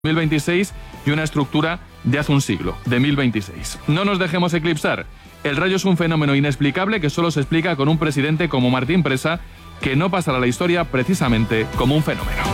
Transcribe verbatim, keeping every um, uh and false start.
mil veintiséis y una estructura de hace un siglo, de mil veintiséis. No nos dejemos eclipsar. El Rayo es un fenómeno inexplicable que solo se explica con un presidente como Martín Presa, que no pasará a la historia precisamente como un fenómeno.